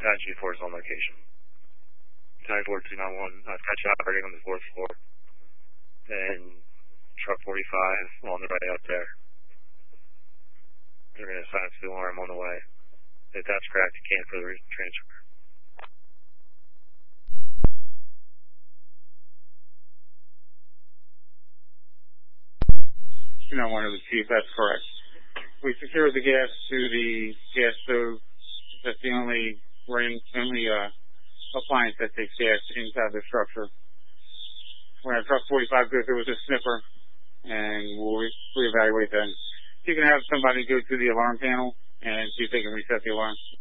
G4 is on location. Tag 4291, got you operating on the 4th floor. And truck 45 on the way up there. They're going to assign to the alarm on the way. If that's correct, you can further transfer. 291 to the chief, that's correct. We secured the gas to the gas stove. That's the only appliance that takes gas inside the structure. When our truck 45 goes through with a sniffer, and we'll reevaluate that. You can have somebody go to the alarm panel and see if they can reset the alarm.